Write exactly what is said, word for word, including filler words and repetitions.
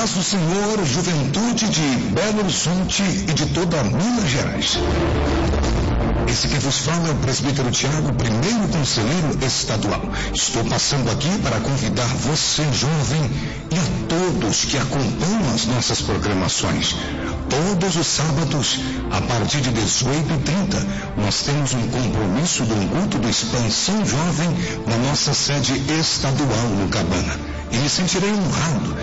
paz do Senhor, juventude de Belo Horizonte e de toda Minas Gerais. Esse que vos fala é o presbítero Tiago, primeiro conselheiro estadual. Estou passando aqui para convidar você, jovem, e a todos que acompanham as nossas programações. Todos os sábados, a partir de dezoito e trinta, nós temos um compromisso de um culto do Expansão Jovem na nossa sede estadual no Cabana. E me sentirei honrado